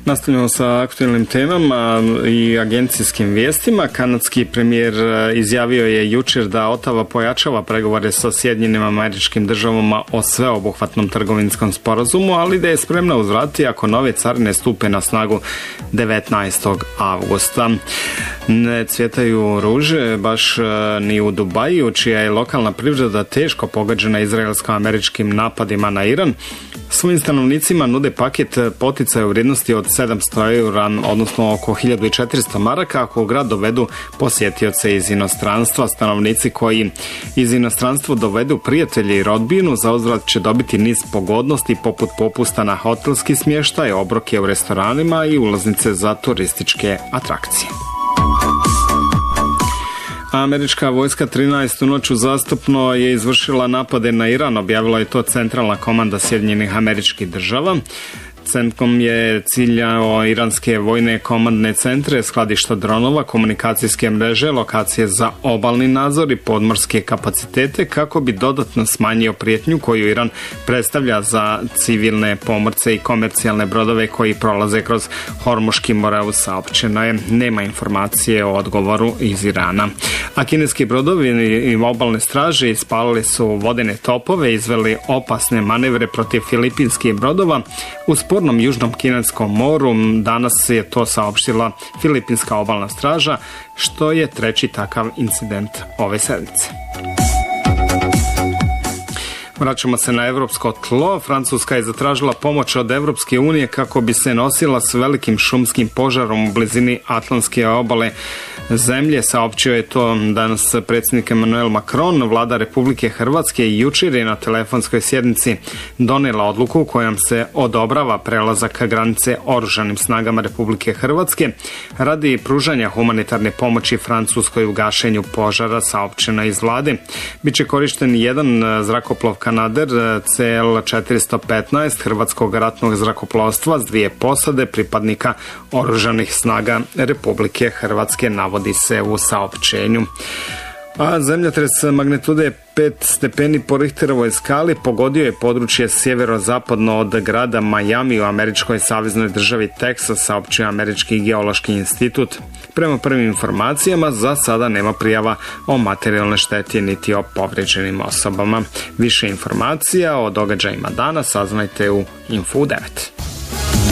Nastavljamo sa aktualnim temama i agencijskim vijestima. Kanadski premijer izjavio je jučer da Otava pojačava pregovore sa Sjedinjenim Američkim Državama o sveobuhvatnom trgovinskom sporazumu, ali da je spremna uzvratiti ako nove carine stupe na snagu 19. avgusta. Ne cvjetaju ruže baš ni u Dubaju, čija je lokalna privreda teško pogađena izraelsko-američkim napadima na Iran. Svojim stanovnicima nude paket poticaja u vrijednosti od 700 eura, odnosno oko 1400 maraka, ako u grad dovedu posjetioce iz inostranstva. Stanovnici koji iz inostranstva dovedu prijatelje i rodbinu za uzvrat će dobiti niz pogodnosti poput popusta na hotelski smještaj, obroke u restoranima i ulaznice za turističke atrakcije. Američka vojska 13. noć uzastopno je izvršila napade na Iran, objavila je to Centralna komanda Sjedinjenih Američkih Država. CENTCOM je ciljao iranske vojne komandne centre, skladišta dronova, komunikacijske mreže, lokacije za obalni nadzor i podmorske kapacitete kako bi dodatno smanjio prijetnju koju Iran predstavlja za civilne pomorce i komercijalne brodove koji prolaze kroz Hormuški morav. Saopćeno je, nema informacije o odgovoru iz Irana. A kineski brodovi i obalne straže ispalili su vodene topove, izveli opasne manevre protiv filipinskih brodova u spornom Južnom Kineskom moru. Danas je to saopštila Filipinska obalna straža, što je treći takav incident ove sedmice. Vraćamo se na evropsko tlo. Francuska je zatražila pomoć od Evropske unije kako bi se nosila s velikim šumskim požarom u blizini Atlantske obale zemlje. Saopćio je to danas predsjednik Emmanuel Macron. Vlada Republike Hrvatske jučer je na telefonskoj sjednici donijela odluku kojom se odobrava prelazak granice oružanim snagama Republike Hrvatske radi pružanja humanitarne pomoći Francuskoj u gašenju požara, saopćeno iz vlade. Biće korišten jedan zrakoplov Kanader CL-415 hrvatskog ratnog zrakoplovstva s 2 posade pripadnika oružanih snaga Republike Hrvatske, navodi se u saopćenju. A zemljotres magnitude 5 stepeni po Richterovoj skali pogodio je područje sjeverozapadno od grada Miami u američkoj saveznoj državi Teksas, saopćio Američki geološki institut. Prema prvim informacijama, za sada nema prijava o materijalnoj šteti niti o povrijeđenim osobama. Više informacija o događajima dana saznajte u Info 9.